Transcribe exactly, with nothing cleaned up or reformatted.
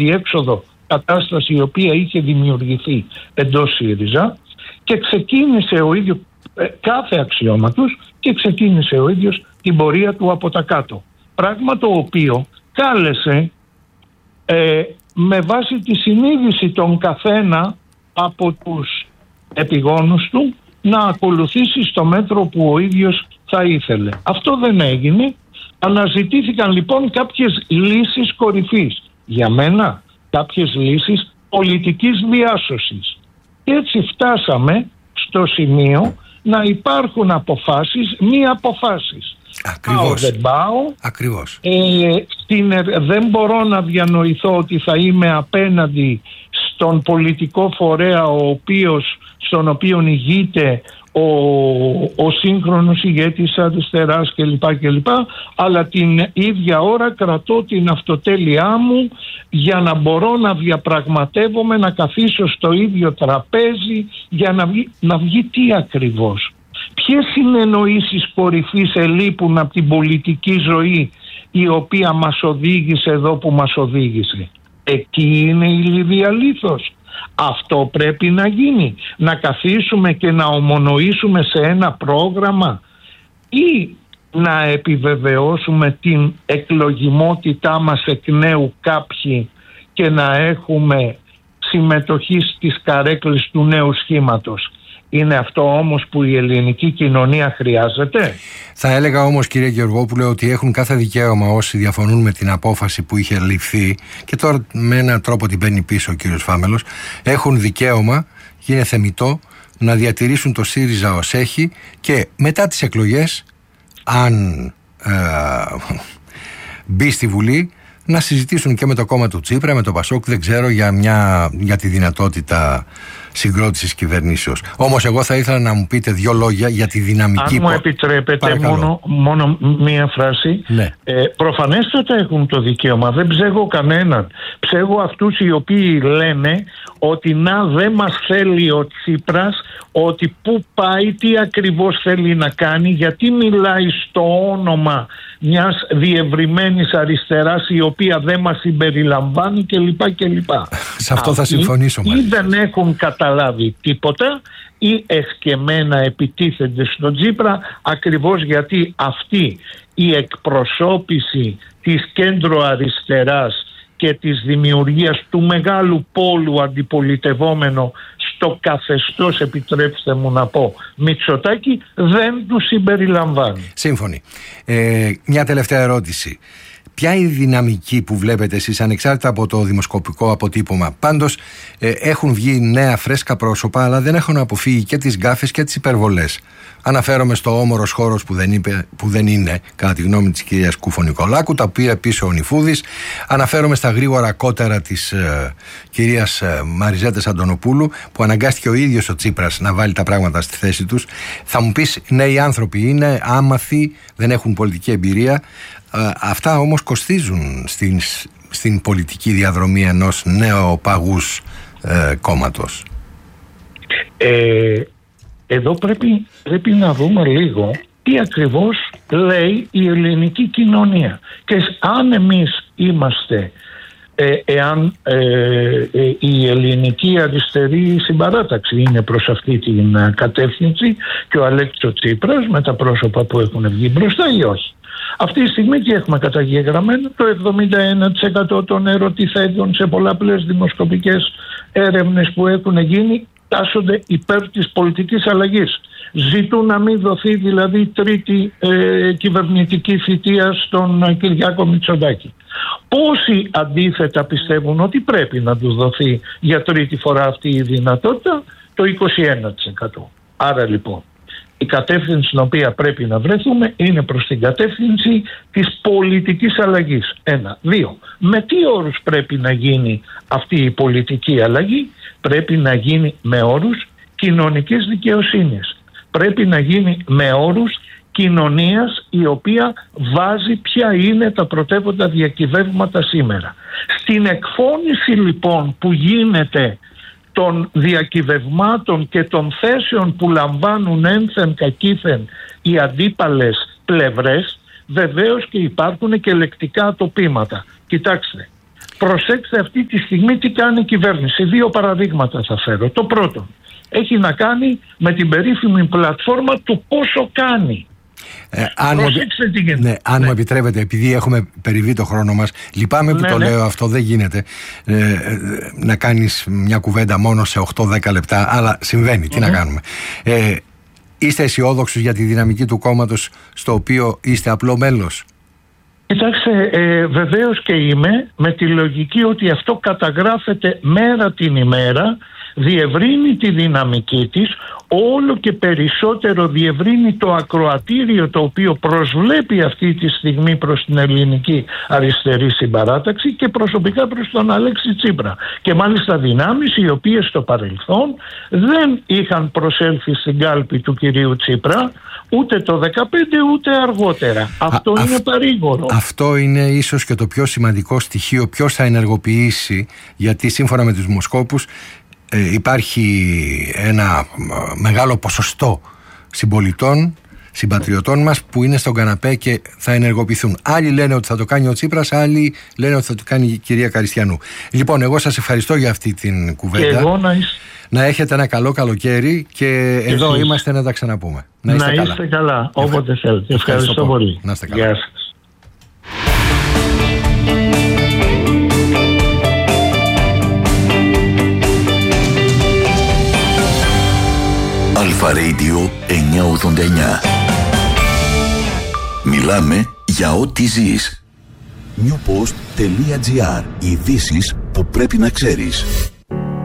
αδιέξοδο κατάσταση η οποία είχε δημιουργηθεί εντός ΣΥΡΙΖΑ, και ξεκίνησε ο ίδιος κάθε αξιώματος και ξεκίνησε ο ίδιος την πορεία του από τα κάτω. Πράγμα το οποίο κάλεσε ε, με βάση τη συνείδηση των καθένα από τους επιγόνους του να ακολουθήσει στο μέτρο που ο ίδιος θα ήθελε. Αυτό δεν έγινε. Αναζητήθηκαν λοιπόν κάποιες λύσεις κορυφής. Για μένα κάποιες λύσεις πολιτικής διάσωσης. Και έτσι φτάσαμε στο σημείο να υπάρχουν αποφάσεις, μη αποφάσεις. Ακριβώς. Πάω, δεν πάω. Ακριβώς. Ε, στην, δεν μπορώ να διανοηθώ ότι θα είμαι απέναντι στον πολιτικό φορέα ο οποίος, στον οποίο ηγείται ο, ο σύγχρονος ηγέτης αριστεράς κλπ, κλπ. Αλλά την ίδια ώρα κρατώ την αυτοτέλειά μου για να μπορώ να διαπραγματεύομαι, να καθίσω στο ίδιο τραπέζι για να βγει, να βγει τι ακριβώς. Ποιες συνεννοήσεις κορυφής ελείπουν από την πολιτική ζωή η οποία μας οδήγησε εδώ που μας οδήγησε. Εκεί είναι η Λιδιαλήθος. Αυτό πρέπει να γίνει. Να καθίσουμε και να ομονοήσουμε σε ένα πρόγραμμα ή να επιβεβαιώσουμε την εκλογιμότητά μας εκ νέου κάποιοι και να έχουμε συμμετοχή στις καρέκλες του νέου σχήματος. Είναι αυτό όμως που η ελληνική κοινωνία χρειάζεται? Θα έλεγα όμως, κύριε Γεωργόπουλε, ότι έχουν κάθε δικαίωμα όσοι διαφωνούν με την απόφαση που είχε ληφθεί, και τώρα με έναν τρόπο την παίρνει πίσω ο κύριος Φάμελος, έχουν δικαίωμα, είναι θεμιτό, να διατηρήσουν το ΣΥΡΙΖΑ ως έχει και μετά τις εκλογές, αν ε, μπει στη Βουλή, να συζητήσουν και με το κόμμα του Τσίπρα, με το Πασόκ, δεν ξέρω, για, μια, για τη δυνατότητα συγκρότησης κυβερνήσεως. Όμως εγώ θα ήθελα να μου πείτε δύο λόγια για τη δυναμική. Αν μου επιτρέπετε μόνο, μόνο μία φράση. Ναι. Ε, προφανέστατα έχουν το δικαίωμα. Δεν ψέγω κανέναν. Ψέγω αυτούς οι οποίοι λένε ότι να δεν μας θέλει ο Τσίπρας, ότι πού πάει, τι ακριβώς θέλει να κάνει, γιατί μιλάει στο όνομα μιας διευρυμένης αριστεράς η οποία δεν μας συμπεριλαμβάνει κλπ. κλπ. Σε αυτό θα συμφωνήσω μαζί. Ή δεν έχουν καταλάβει τίποτα ή εσκεμμένα επιτίθενται στον Τσίπρα, ακριβώς γιατί αυτή η εκπροσώπηση της κέντρο αριστεράς και της δημιουργίας του μεγάλου πόλου αντιπολιτευόμενο στο καθεστώς, επιτρέψτε μου να πω, Μητσοτάκη, δεν του συμπεριλαμβάνει. Σύμφωνοι. Ε, μια τελευταία ερώτηση. Ποια είναι η δυναμική που βλέπετε εσείς, ανεξάρτητα από το δημοσκοπικό αποτύπωμα? Πάντως ε, έχουν βγει νέα φρέσκα πρόσωπα, αλλά δεν έχουν αποφύγει και τις γκάφες και τις υπερβολές. Αναφέρομαι στο όμορος χώρος που δεν, είπε, που δεν είναι, κατά τη γνώμη της κυρίας Κούφο-Νικολάκου, τα πήρε πίσω ο Νιφούδης. Αναφέρομαι στα γρήγορα κότερα της ε, κυρίας ε, Μαριζέτας Αντωνοπούλου, που αναγκάστηκε ο ίδιος ο Τσίπρας να βάλει τα πράγματα στη θέση τους. Θα μου πεις, νέοι άνθρωποι είναι, άμαθοι, δεν έχουν πολιτική εμπειρία. Ε, αυτά όμως κοστίζουν στην, στην πολιτική διαδρομή ενός νεοπαγούς ε, κόμματος. Ε, εδώ πρέπει, πρέπει να δούμε λίγο τι ακριβώς λέει η ελληνική κοινωνία. Και αν εμείς είμαστε, ε, εάν ε, ε, η ελληνική αριστερή συμπαράταξη είναι προς αυτή την κατεύθυνση και ο Αλέξης Τσίπρας με τα πρόσωπα που έχουν βγει μπροστά ή όχι. Αυτή τη στιγμή τι έχουμε καταγεγραμμένο? Το εβδομήντα ένα τοις εκατό των ερωτηθέντων σε πολλαπλές δημοσκοπικές έρευνες που έχουν γίνει τάσσονται υπέρ της πολιτικής αλλαγής. Ζητούν να μην δοθεί δηλαδή τρίτη ε, κυβερνητική θητεία στον Κυριάκο Μητσοτάκη. Πόσοι αντίθετα πιστεύουν ότι πρέπει να του δοθεί για τρίτη φορά αυτή η δυνατότητα? Το είκοσι ένα τοις εκατό. Άρα λοιπόν η κατεύθυνση στην οποία πρέπει να βρεθούμε είναι προς την κατεύθυνση της πολιτικής αλλαγής. Ένα. Δύο. Με τι όρους πρέπει να γίνει αυτή η πολιτική αλλαγή? Πρέπει να γίνει με όρους κοινωνικής δικαιοσύνης. Πρέπει να γίνει με όρους κοινωνίας η οποία βάζει ποια είναι τα πρωτεύοντα διακυβεύματα σήμερα. Στην εκφώνηση λοιπόν που γίνεται των διακυβευμάτων και των θέσεων που λαμβάνουν ένθεν κακήθεν οι αντίπαλες πλευρές, βεβαίως και υπάρχουν και λεκτικά τοπήματα. Κοιτάξτε, προσέξτε αυτή τη στιγμή τι κάνει η κυβέρνηση. Δύο παραδείγματα θα φέρω. Το πρώτο έχει να κάνει με την περίφημη πλατφόρμα του πόσο κάνει. Ε, αν μου, ναι, αν ναι. μου επιτρέπετε, επειδή έχουμε περιβεί το χρόνο μας, λυπάμαι που ναι, το ναι. λέω αυτό, δεν γίνεται ε, ε, να κάνεις μια κουβέντα μόνο σε οκτώ δέκα λεπτά, αλλά συμβαίνει, τι mm-hmm. να κάνουμε. Ε, είστε αισιόδοξους για τη δυναμική του κόμματος στο οποίο είστε απλό μέλος? Κοιτάξτε, ε, βεβαίως και είμαι, με τη λογική ότι αυτό καταγράφεται μέρα την ημέρα, διευρύνει τη δυναμική της, όλο και περισσότερο διευρύνει το ακροατήριο το οποίο προσβλέπει αυτή τη στιγμή προς την ελληνική αριστερή συμπαράταξη και προσωπικά προς τον Αλέξη Τσίπρα. Και μάλιστα δυνάμεις οι οποίες στο παρελθόν δεν είχαν προσέλθει στην κάλπη του κυρίου Τσίπρα ούτε το δεκαπέντε ούτε αργότερα. Αυτό Α, είναι αυ, παρήγορο. Αυτό είναι ίσως και το πιο σημαντικό στοιχείο. Ποιος θα ενεργοποιήσει, γιατί σύμφωνα με τους δημοσκόπους Ε, υπάρχει ένα μεγάλο ποσοστό συμπολιτών, συμπατριωτών μας που είναι στον καναπέ και θα ενεργοποιηθούν. Άλλοι λένε ότι θα το κάνει ο Τσίπρας, άλλοι λένε ότι θα το κάνει η κυρία Καριστιανού. Λοιπόν, εγώ σας ευχαριστώ για αυτή την κουβέντα. Και εγώ να, είσαι... να έχετε ένα καλό καλοκαίρι και, και εδώ εσείς. Είμαστε να τα ξαναπούμε. Να είστε, να είστε καλά, καλά όποτε θέλετε. Ευχαριστώ, ευχαριστώ πολύ. Να είστε καλά. Γεια σας. Αλφα Radio εννιακόσια ογδόντα εννιά. Μιλάμε για ό,τι ζεις. newpost.gr. Ειδήσεις που πρέπει να ξέρεις.